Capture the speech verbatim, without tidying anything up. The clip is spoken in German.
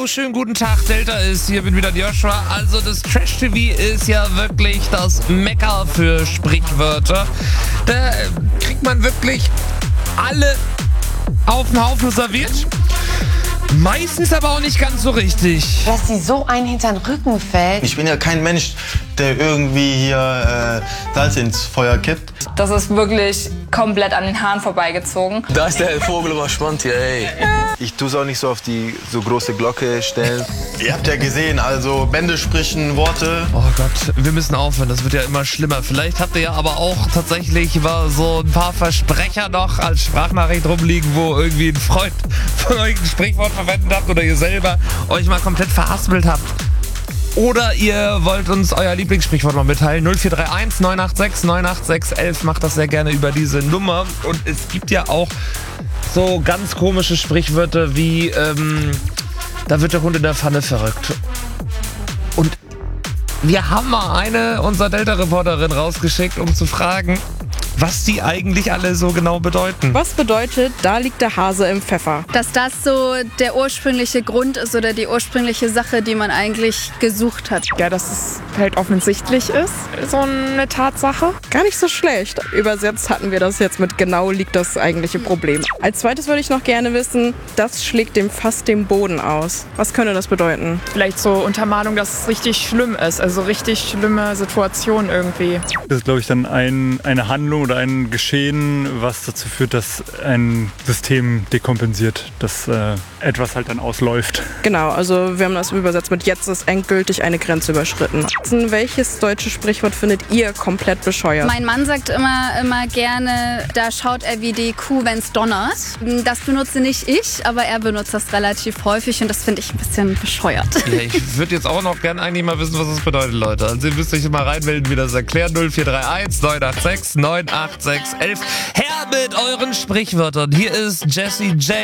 schönen guten Tag, Delta ist, hier bin wieder Joshua. Also das Trash-T V ist ja wirklich das Mekka für Sprichwörter. Da kriegt man wirklich alle auf den Haufen serviert. Meistens aber auch nicht ganz so richtig. Dass sie so einen hinter den Rücken fällt. Ich bin ja kein Mensch, der irgendwie hier äh, Salz ins Feuer kippt. Das ist wirklich komplett an den Haaren vorbeigezogen. Da ist der Vogel überspannt hier, ey. Ich tue es auch nicht so auf die so große Glocke stellen. Ihr habt ja gesehen, also Bände sprechen Worte. Oh Gott, wir müssen aufhören, das wird ja immer schlimmer. Vielleicht habt ihr ja aber auch tatsächlich mal so ein paar Versprecher noch als Sprachnachricht rumliegen, wo irgendwie ein Freund von euch ein Sprichwort verwendet habt oder ihr selber euch mal komplett verhaspelt habt. Oder ihr wollt uns euer Lieblingssprichwort mal mitteilen. null vier drei eins neun acht sechs neun acht sechs elf. Macht das sehr gerne über diese Nummer. Und es gibt ja auch so ganz komische Sprichwörter wie, ähm, da wird der Hund in der Pfanne verrückt. Und wir haben mal eine unserer Delta-Reporterin rausgeschickt, um zu fragen, was die eigentlich alle so genau bedeuten. Was bedeutet, da liegt der Hase im Pfeffer? Dass das so der ursprüngliche Grund ist oder die ursprüngliche Sache, die man eigentlich gesucht hat. Ja, dass es halt offensichtlich ist, so eine Tatsache. Gar nicht so schlecht. Übersetzt hatten wir das jetzt mit genau liegt das eigentliche Problem. Als zweites würde ich noch gerne wissen, das schlägt dem Fass den Boden aus. Was könnte das bedeuten? Vielleicht so Untermalung, dass es richtig schlimm ist, also richtig schlimme Situation irgendwie. Das ist, glaube ich, dann ein, eine Handlung oder ein Geschehen, was dazu führt, dass ein System dekompensiert, dass äh, etwas halt dann ausläuft. Genau, also wir haben das übersetzt mit jetzt ist endgültig eine Grenze überschritten. Welches deutsche Sprichwort findet ihr komplett bescheuert? Mein Mann sagt immer, immer gerne, da schaut er wie die Kuh, wenn's donnert. Das benutze nicht ich, aber er benutzt das relativ häufig und das finde ich ein bisschen bescheuert. Ja, ich würde jetzt auch noch gerne eigentlich mal wissen, was das bedeutet, Leute. Also ihr müsst euch mal reinmelden, wie das erklärt. null vier drei eins neun acht sechs neun acht sechs elf. Her mit euren Sprichwörtern. Hier ist Jessie J.